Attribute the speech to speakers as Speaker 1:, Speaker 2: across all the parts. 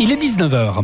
Speaker 1: Il est 19h.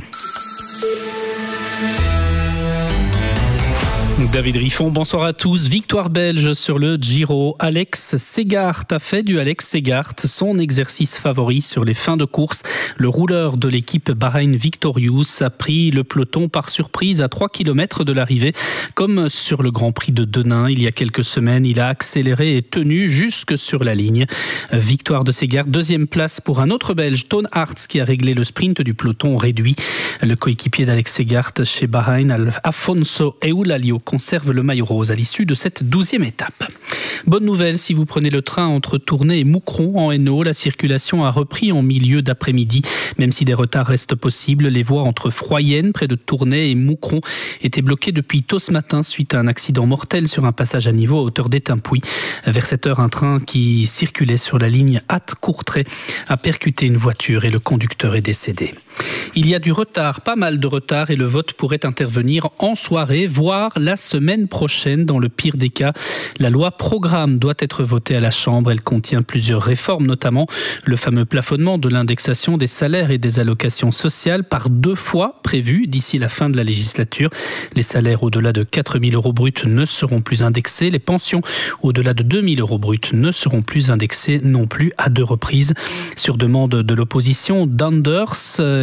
Speaker 1: David Riffon, bonsoir à tous. Victoire belge sur le Giro. Alex Segart a fait du Alex Segart son exercice favori sur les fins de course. Le rouleur de l'équipe Bahrain Victorious a pris le peloton par surprise à 3 km de l'arrivée. Comme sur le Grand Prix de Denain il y a quelques semaines, il a accéléré et tenu jusque sur la ligne. Victoire de Segart, deuxième place pour un autre Belge, Toon Aerts, qui a réglé le sprint du peloton réduit. Le coéquipier d'Alex Segart chez Bahrain, Afonso Eulalio, conserve le maillot rose à l'issue de cette 12e étape. Bonne nouvelle, si vous prenez le train entre Tournai et Moucron en Hainaut, la circulation a repris en milieu d'après-midi. Même si des retards restent possibles, les voies entre Froyenne, près de Tournai, et Moucron étaient bloquées depuis tôt ce matin suite à un accident mortel sur un passage à niveau à hauteur d'Étampouy. Vers 7 heures, un train qui circulait sur la ligne Ath-Courtrai a percuté une voiture et le conducteur est décédé. Il y a du retard, pas mal de retard, et le vote pourrait intervenir en soirée, voire la semaine prochaine. Dans le pire des cas, la loi programme doit être votée à la Chambre. Elle contient plusieurs réformes, notamment le fameux plafonnement de l'indexation des salaires et des allocations sociales par 2 fois prévu d'ici la fin de la législature. Les salaires au-delà de 4 000 euros bruts ne seront plus indexés. Les pensions au-delà de 2 000 euros bruts ne seront plus indexées non plus à 2 reprises. Sur demande de l'opposition, d'Anders,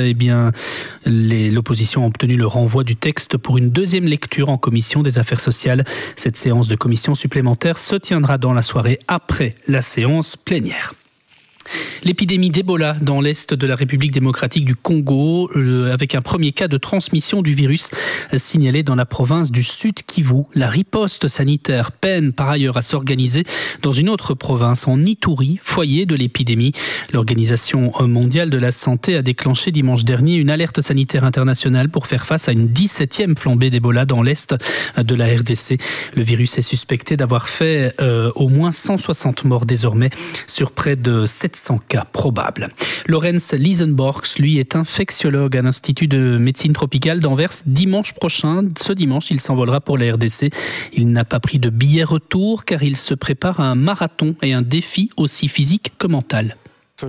Speaker 1: l'opposition a obtenu le renvoi du texte pour une deuxième lecture en commission des affaires sociales. Cette séance de commission supplémentaire se tiendra dans la soirée après la séance plénière. L'épidémie d'Ebola dans l'est de la République démocratique du Congo, avec un premier cas de transmission du virus signalé dans la province du Sud Kivu. La riposte sanitaire peine par ailleurs à s'organiser dans une autre province, en Ituri, foyer de l'épidémie. L'Organisation mondiale de la santé a déclenché dimanche dernier une alerte sanitaire internationale pour faire face à une 17e flambée d'Ebola dans l'est de la RDC. Le virus est suspecté d'avoir fait au moins 160 morts désormais sur près de 700 cas probables. Lorenz Liesenborgs, lui, est infectiologue à l'Institut de médecine tropicale d'Anvers. Ce dimanche, il s'envolera pour la RDC. Il n'a pas pris de billet retour car il se prépare à un marathon et un défi aussi physique que mental.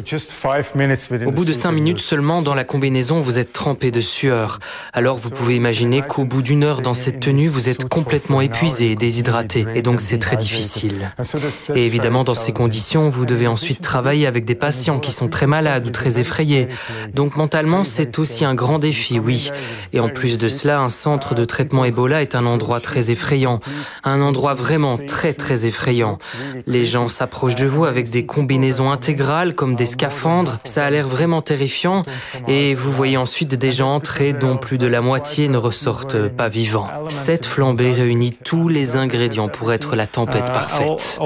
Speaker 2: Au bout de 5 minutes seulement dans la combinaison, vous êtes trempé de sueur. Alors vous pouvez imaginer qu'au bout d'1 heure dans cette tenue, vous êtes complètement épuisé et déshydraté. Et donc c'est très difficile. Et évidemment, dans ces conditions, vous devez ensuite travailler avec des patients qui sont très malades ou très effrayés. Donc mentalement, c'est aussi un grand défi, oui. Et en plus de cela, un centre de traitement Ebola est un endroit très effrayant. Un endroit vraiment très très effrayant. Les gens s'approchent de vous avec des combinaisons intégrales comme des scaphandres, ça a l'air vraiment terrifiant et vous voyez ensuite des gens entrer dont plus de la moitié ne ressortent pas vivants. Cette flambée réunit tous les ingrédients pour être la tempête parfaite.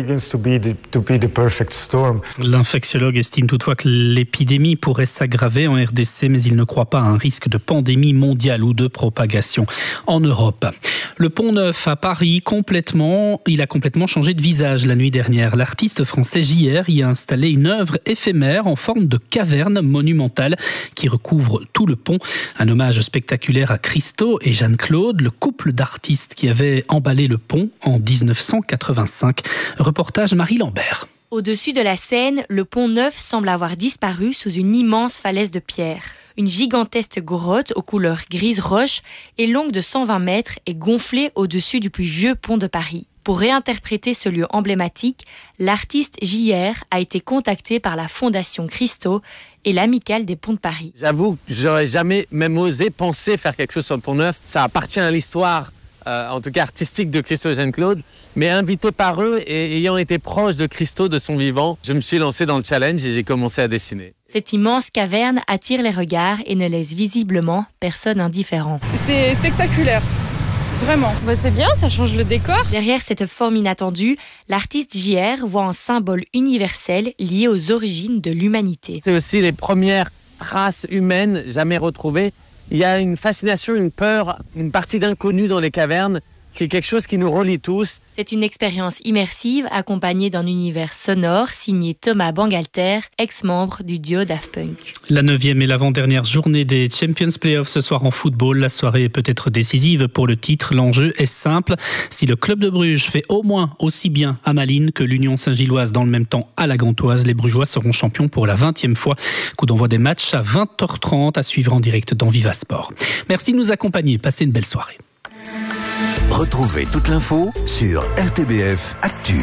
Speaker 1: L'infectiologue estime toutefois que l'épidémie pourrait s'aggraver en RDC, mais il ne croit pas à un risque de pandémie mondiale ou de propagation en Europe. Le Pont Neuf à Paris, il a complètement changé de visage la nuit dernière. L'artiste français JR y a installé une œuvre éphémère en forme de caverne monumentale qui recouvre tout le pont. Un hommage spectaculaire à Christo et Jeanne-Claude, le couple d'artistes qui avait emballé le pont en 1985. Reportage Marie Lambert.
Speaker 3: Au-dessus de la Seine, le Pont Neuf semble avoir disparu sous une immense falaise de pierre. Une gigantesque grotte aux couleurs grise roche est longue de 120 mètres et gonflée au-dessus du plus vieux pont de Paris. Pour réinterpréter ce lieu emblématique, l'artiste JR a été contacté par la Fondation Christo et l'Amicale des Ponts de Paris.
Speaker 4: J'avoue que j'aurais jamais même osé penser faire quelque chose sur le Pont Neuf. Ça appartient à l'histoire, en tout cas artistique, de Christo et Jeanne-Claude. Mais invité par eux et ayant été proche de Christo de son vivant, je me suis lancé dans le challenge et j'ai commencé à dessiner.
Speaker 3: Cette immense caverne attire les regards et ne laisse visiblement personne indifférent.
Speaker 5: C'est spectaculaire. Vraiment.
Speaker 6: C'est bien, ça change le décor.
Speaker 3: Derrière cette forme inattendue, l'artiste JR voit un symbole universel lié aux origines de l'humanité.
Speaker 4: C'est aussi les premières traces humaines jamais retrouvées. Il y a une fascination, une peur, une partie d'inconnu dans les cavernes. qui est quelque chose qui nous relie tous.
Speaker 3: C'est une expérience immersive accompagnée d'un univers sonore signé Thomas Bangalter, ex-membre du duo Daft Punk.
Speaker 1: La 9e et l'avant-dernière journée des Champions Playoffs ce soir en football. La soirée est peut-être décisive pour le titre. L'enjeu est simple. Si le club de Bruges fait au moins aussi bien à Malines que l'Union Saint-Gilloise dans le même temps à la Gantoise, les Brugeois seront champions pour la 20e fois. Coup d'envoi des matchs à 20h30 à suivre en direct dans Viva Sport. Merci de nous accompagner. Passez une belle soirée.
Speaker 7: Retrouvez toute l'info sur RTBF Actu.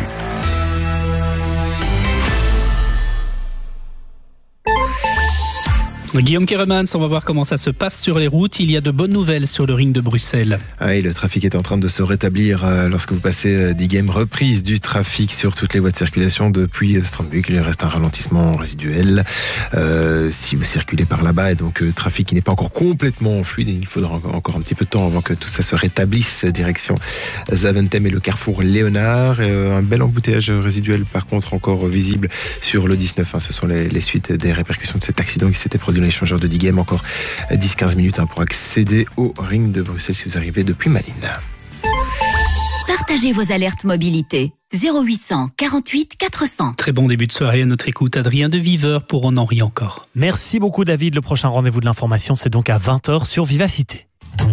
Speaker 1: Guillaume Keremans, on va voir comment ça se passe sur les routes. Il y a de bonnes nouvelles sur le ring de Bruxelles.
Speaker 8: Oui, le trafic est en train de se rétablir lorsque vous passez Diegem. Reprise du trafic sur toutes les voies de circulation depuis Strandbuck. Il reste un ralentissement résiduel. Si vous circulez par là-bas, et donc trafic qui n'est pas encore complètement fluide, il faudra encore un petit peu de temps avant que tout ça se rétablisse. Direction Zaventem et le carrefour Léonard. Un bel embouteillage résiduel par contre encore visible sur le 19. Ce sont les suites des répercussions de cet accident qui s'était produit l'échangeur de Diegem. Encore 10-15 minutes pour accéder au ring de Bruxelles si vous arrivez depuis Malines.
Speaker 9: Partagez vos alertes mobilité. 0800 48 400.
Speaker 1: Très bon début de soirée à notre écoute. Adrien de Viveur pour On en rit encore.
Speaker 10: Merci beaucoup David. Le prochain rendez-vous de l'information, c'est donc à 20h sur Vivacité.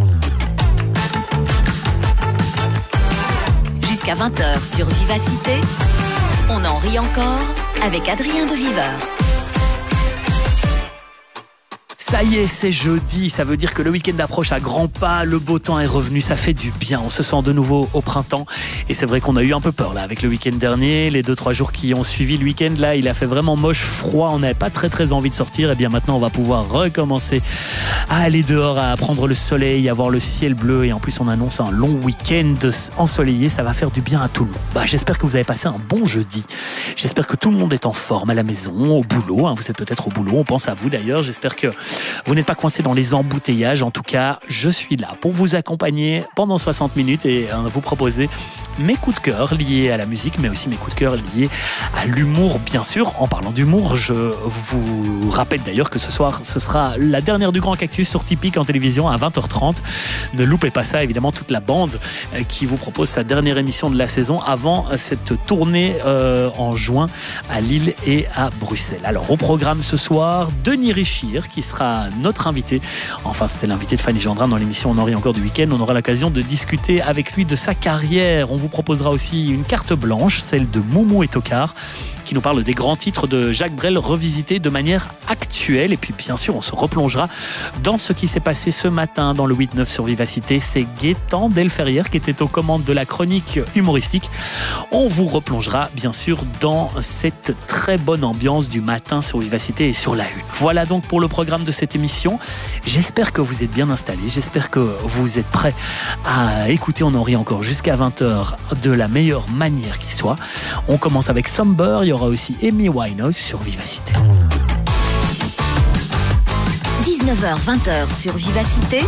Speaker 9: Jusqu'à 20h sur Vivacité, On en rit encore avec Adrien de Viveur.
Speaker 10: Ça y est, c'est jeudi, ça veut dire que le week-end approche à grands pas, le beau temps est revenu, ça fait du bien, on se sent de nouveau au printemps. Et c'est vrai qu'on a eu un peu peur là avec le week-end dernier, les 2-3 jours qui ont suivi le week-end là, il a fait vraiment moche, froid, on n'avait pas très envie de sortir. Et bien maintenant on va pouvoir recommencer à aller dehors, à prendre le soleil, à voir le ciel bleu. Et en plus on annonce un long week-end ensoleillé, ça va faire du bien à tout le monde. J'espère que vous avez passé un bon jeudi, j'espère que tout le monde est en forme à la maison, au boulot, vous êtes peut-être au boulot, on pense à vous d'ailleurs, j'espère que vous n'êtes pas coincé dans les embouteillages. En tout cas, je suis là pour vous accompagner pendant 60 minutes et vous proposer mes coups de cœur liés à la musique, mais aussi mes coups de cœur liés à l'humour, bien sûr. En parlant d'humour, je vous rappelle d'ailleurs que ce soir, ce sera la dernière du Grand Cactus sur Typique en télévision à 20h30. Ne loupez pas ça, évidemment, toute la bande qui vous propose sa dernière émission de la saison avant cette tournée en juin à Lille et à Bruxelles. Alors, au programme ce soir, Denis Richir qui sera notre invité. Enfin, c'était l'invité de Fanny Gendrin dans l'émission On en rit encore du week-end. On aura l'occasion de discuter avec lui de sa carrière. On vous proposera aussi une carte blanche, celle de Moumou et Tocard, qui nous parle des grands titres de Jacques Brel revisités de manière actuelle. Et puis bien sûr, on se replongera dans ce qui s'est passé ce matin dans le 8-9 sur Vivacité. C'est Gaëtan Delferrière qui était aux commandes de la chronique humoristique. On vous replongera bien sûr dans cette très bonne ambiance du matin sur Vivacité et sur la Une. Voilà donc pour le programme de cette émission. J'espère que vous êtes bien installés. J'espère que vous êtes prêts à écouter On en rit encore jusqu'à 20h de la meilleure manière qui soit. On commence avec Somber. Il y aura aussi Amy Winehouse sur Vivacité.
Speaker 9: 19h-20h sur Vivacité,